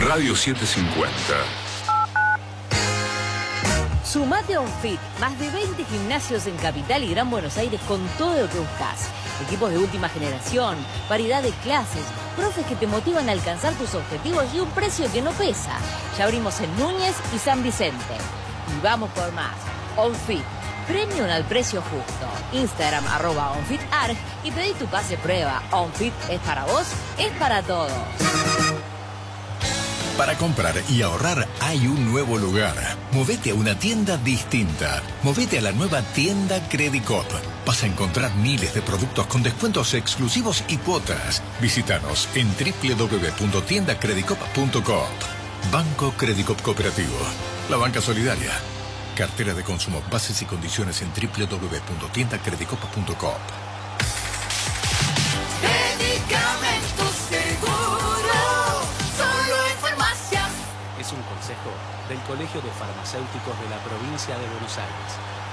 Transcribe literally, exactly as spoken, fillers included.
Radio setecientos cincuenta. Sumate a OnFit, más de veinte gimnasios en Capital y Gran Buenos Aires con todo lo que buscas. Equipos de última generación, variedad de clases, profes que te motivan a alcanzar tus objetivos y un precio que no pesa. Ya abrimos en Núñez y San Vicente. Y vamos por más. OnFit, premium al precio justo. Instagram arroba OnFitArg y pedí tu pase prueba. OnFit es para vos, es para todos. Para comprar y ahorrar hay un nuevo lugar. Movete a una tienda distinta. Movete a la nueva tienda Credicop. Vas a encontrar miles de productos con descuentos exclusivos y cuotas. Visítanos en doble u doble u doble u punto tienda credicop punto com. Banco Credicop Cooperativo. La banca solidaria. Cartera de consumo. Bases y condiciones en doble u doble u doble u punto tienda credicop punto com. Medicamentos Seguro. Solo en farmacias. Es un consejo del Colegio de Farmacéuticos de la Provincia de Buenos Aires.